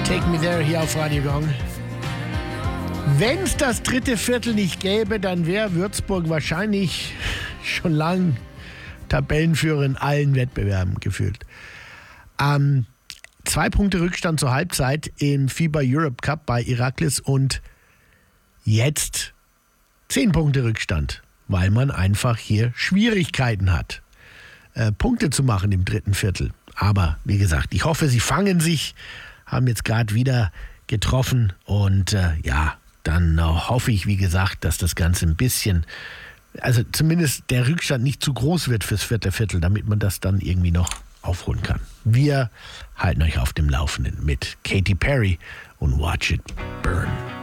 Take Me There hier auf Radio Gong. Wenn es das dritte Viertel nicht gäbe, dann wäre Würzburg wahrscheinlich schon lang Tabellenführer in allen Wettbewerben gefühlt. 2 Punkte Rückstand zur Halbzeit im FIBA Europe Cup bei Iraklis und jetzt 10 Punkte Rückstand, weil man einfach hier Schwierigkeiten hat, Punkte zu machen im dritten Viertel. Aber wie gesagt, ich hoffe, sie fangen sich, haben jetzt gerade wieder getroffen und dann hoffe ich, wie gesagt, dass das Ganze ein bisschen, also zumindest der Rückstand nicht zu groß wird fürs vierte Viertel, damit man das dann irgendwie noch aufholen kann. Wir halten euch auf dem Laufenden mit Katy Perry und Watch It Burn.